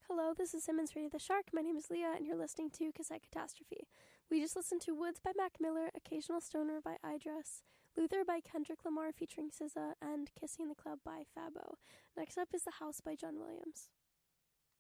Hello, this is Simmons Radio the Shark. My name is Leah, and you're listening to Cassette Catastrophe. We just listened to Woods by Mac Miller, Occasional Stoner by Idris, Luther by Kendrick Lamar featuring SZA, and Kissing the Club by Fabo. Next up is The House by John Williams.